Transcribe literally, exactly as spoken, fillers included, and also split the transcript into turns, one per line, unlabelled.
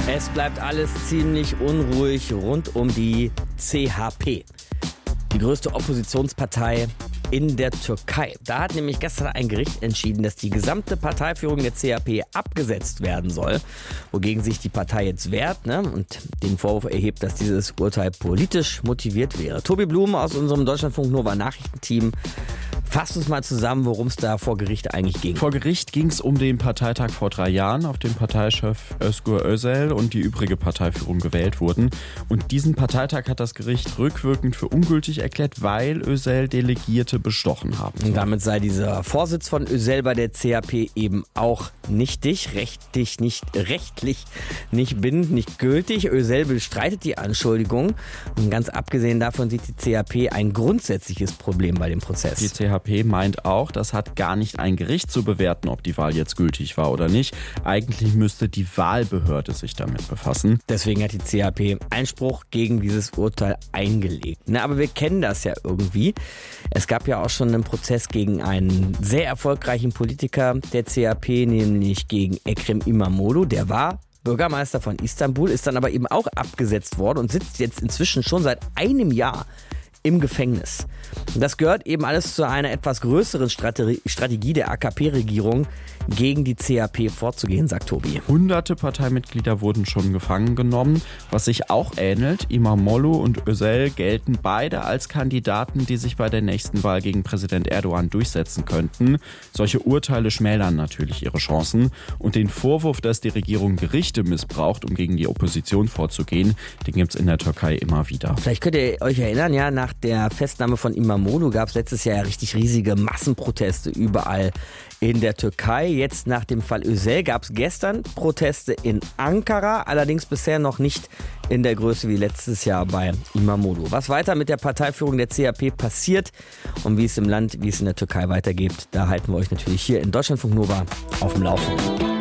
Es bleibt alles ziemlich unruhig rund um die C H P, die größte Oppositionspartei in der Türkei. Da hat nämlich gestern ein Gericht entschieden, dass die gesamte Parteiführung der C H P abgesetzt werden soll, wogegen sich die Partei jetzt wehrt, ne, und den Vorwurf erhebt, dass dieses Urteil politisch motiviert wäre. Tobi Blum aus unserem Deutschlandfunk Nova Nachrichtenteam fasst uns mal zusammen, worum es da vor Gericht eigentlich ging.
Vor Gericht ging es um den Parteitag vor drei Jahren, auf dem Parteichef Özgür Özel und die übrige Parteiführung gewählt wurden. Und diesen Parteitag hat das Gericht rückwirkend für ungültig erklärt, weil Özel Delegierte bestochen haben.
Und damit sei dieser Vorsitz von Özel bei der C H P eben auch nichtig, rechtlich nicht, rechtlich nicht bindend, nicht gültig. Özel bestreitet die Anschuldigung. Und ganz abgesehen davon sieht die C H P ein grundsätzliches Problem bei dem Prozess.
Die C H P meint auch, das hat gar nicht ein Gericht zu bewerten, ob die Wahl jetzt gültig war oder nicht. Eigentlich müsste die Wahlbehörde sich damit befassen.
Deswegen hat die C H P Einspruch gegen dieses Urteil eingelegt. Na, aber wir kennen das ja irgendwie. Es gab ja auch schon einen Prozess gegen einen sehr erfolgreichen Politiker der C H P, nämlich gegen Ekrem İmamoğlu. Der war Bürgermeister von Istanbul, ist dann aber eben auch abgesetzt worden und sitzt jetzt inzwischen schon seit einem Jahr im Gefängnis. Das gehört eben alles zu einer etwas größeren Strategie der A K P-Regierung, gegen die C H P vorzugehen, sagt Tobi.
Hunderte Parteimitglieder wurden schon gefangen genommen. Was sich auch ähnelt, İmamoğlu und Özel gelten beide als Kandidaten, die sich bei der nächsten Wahl gegen Präsident Erdogan durchsetzen könnten. Solche Urteile schmälern natürlich ihre Chancen. Und den Vorwurf, dass die Regierung Gerichte missbraucht, um gegen die Opposition vorzugehen, den gibt es in der Türkei immer wieder.
Vielleicht könnt ihr euch erinnern, ja, nach der Festnahme von İmamoğlu gab es letztes Jahr ja richtig riesige Massenproteste überall in der Türkei. Jetzt nach dem Fall Özel gab es gestern Proteste in Ankara, allerdings bisher noch nicht in der Größe wie letztes Jahr bei İmamoğlu. Was weiter mit der Parteiführung der C H P passiert und wie es im Land, wie es in der Türkei weitergeht, da halten wir euch natürlich hier in Deutschlandfunk Nova auf dem Laufenden.